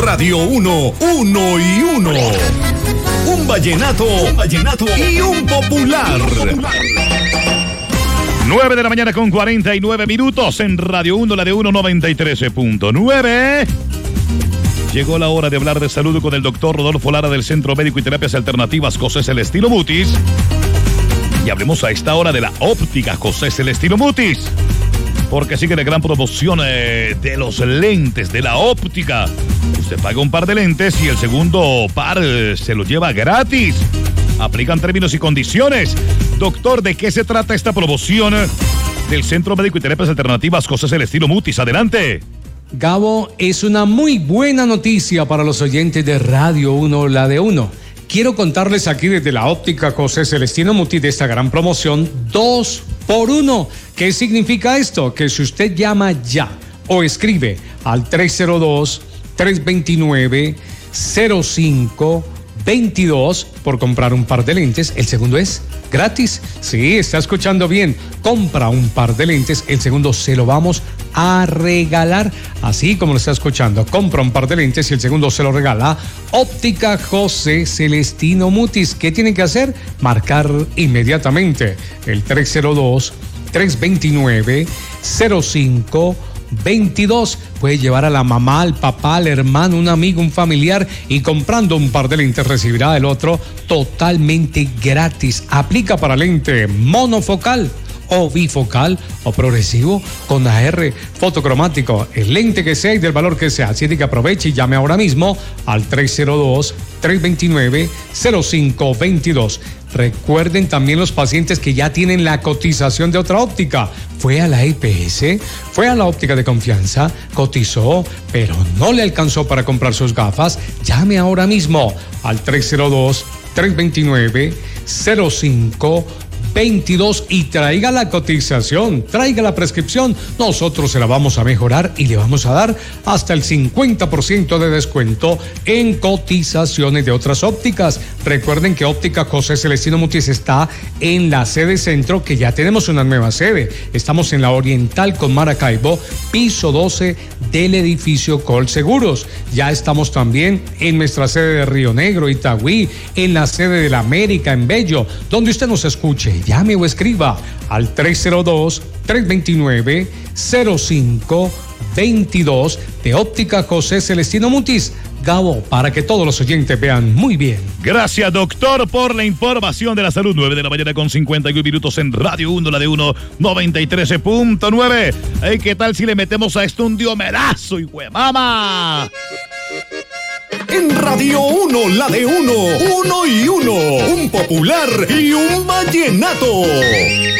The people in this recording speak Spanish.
Radio 1, 1 y 1. Un vallenato y un popular. 9 de la mañana con 49 minutos en Radio 1, la de 193.9. Llegó la hora de hablar de salud con el doctor Rodolfo Lara del Centro Médico y Terapias Alternativas José Celestino Mutis. Y hablemos a esta hora de la óptica José Celestino Mutis, porque sigue la gran promoción de los lentes de la óptica. Usted paga un par de lentes y el segundo par se lo lleva gratis. Aplican términos y condiciones. Doctor, ¿de qué se trata esta promoción del Centro Médico y Terapias Alternativas José Celestino Mutis? Adelante. Gabo, es una muy buena noticia para los oyentes de Radio 1, la de 1. Quiero contarles aquí desde la óptica José Celestino Mutis de esta gran promoción 2x1. ¿Qué significa esto? Que si usted llama ya o escribe al 302-329-0522 por comprar un par de lentes, el segundo es gratis. Sí, está escuchando bien. Compra un par de lentes, el segundo se lo vamos a regalar, así como lo está escuchando. Compra un par de lentes y el segundo se lo regala. Óptica José Celestino Mutis. ¿Qué tienen que hacer? Marcar inmediatamente el 302-329-0522. Puede llevar a la mamá, al papá, al hermano, un amigo, un familiar, y comprando un par de lentes recibirá el otro totalmente gratis. Aplica para lente monofocal o bifocal o progresivo con AR fotocromático, el lente que sea y del valor que sea. Así que aproveche y llame ahora mismo al 302-329-0522. Recuerden también los pacientes que ya tienen la cotización de otra óptica. Fue a la EPS, fue a la óptica de confianza, cotizó, pero no le alcanzó para comprar sus gafas. Llame ahora mismo al 302-329-0522 y traiga la cotización, traiga la prescripción. Nosotros se la vamos a mejorar y le vamos a dar hasta el 50% de descuento en cotizaciones de otras ópticas. Recuerden que óptica José Celestino Mutis está en la sede centro, que ya tenemos una nueva sede. Estamos en la Oriental con Maracaibo, piso 12 del edificio Colseguros. Ya estamos también en nuestra sede de Río Negro, Itagüí, en la sede de la América, en Bello, donde usted nos escuche. Llame o escriba al 302-329-0522 de óptica José Celestino Mutis. Gabo, para que todos los oyentes vean muy bien. Gracias, doctor, por la información de la salud. 9 de la mañana con 51 minutos en Radio 1, la de 1, 93.9. Hey, ¿qué tal si le metemos a esto un diomerazo, hijo de mama? En Radio 1, la de 1, 1 y 1. Un popular y un vallenato.